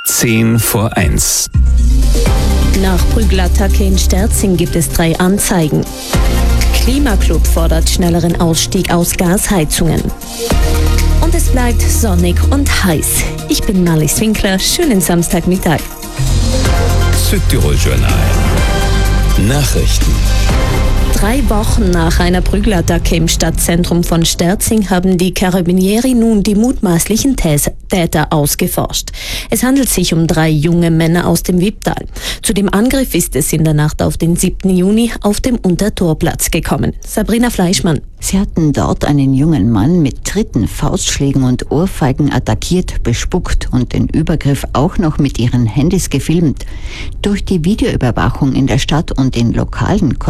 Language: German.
10:10. Nach Prügelattacke in Sterzing gibt es 3 Anzeigen. Klimaclub fordert schnelleren Ausstieg aus Gasheizungen. Und es bleibt sonnig und heiß. Ich bin Marlies Winkler. Schönen Samstagmittag. Südtirol Journal. Nachrichten. 3 Wochen nach einer Prügelattacke im Stadtzentrum von Sterzing haben die Carabinieri nun die mutmaßlichen Täter ausgeforscht. Es handelt sich um 3 junge Männer aus dem Wipptal. Zu dem Angriff ist es in der Nacht auf den 7. Juni auf dem Untertorplatz gekommen. Sabrina Fleischmann. Sie hatten dort einen jungen Mann mit Tritten, Faustschlägen und Ohrfeigen attackiert, bespuckt und den Übergriff auch noch mit ihren Handys gefilmt. Durch die Videoüberwachung in der Stadt und in Lokalen